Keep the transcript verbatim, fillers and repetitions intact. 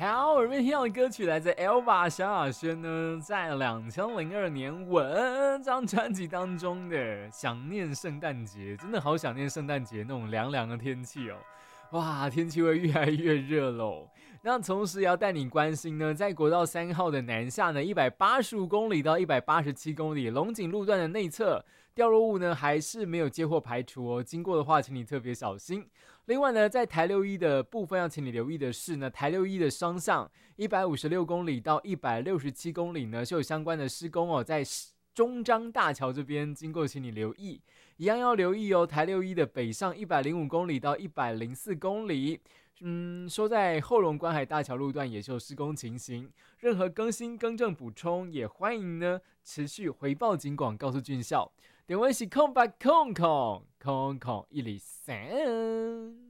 好，耳边听到的歌曲来自 Elva 萧亚轩呢，在二零零二年《吻》这张专辑当中的《想念圣诞节》，真的好想念圣诞节那种凉凉的天气哦。哇，天气会越来越热喽。那同时也要带你关心呢，在国道三号的南下呢，一百八十五公里到一百八十七公里龙井路段的内侧掉落物呢，还是没有接获排除哦。经过的话，请你特别小心。另外呢，在台六一的部分要请你留意的是呢，台六一的双向一百五十六公里到一百六十七公里呢，是有相关的施工哦，在中彰大桥这边经过，请你留意，一样要留意哦。台六一的北上一百零五公里到一百零四公里，嗯，说在后龙观海大桥路段也是有施工情形，任何更新、更正、补充，也欢迎呢持续回报警广，告诉军校。点位是空白空空空空一零三。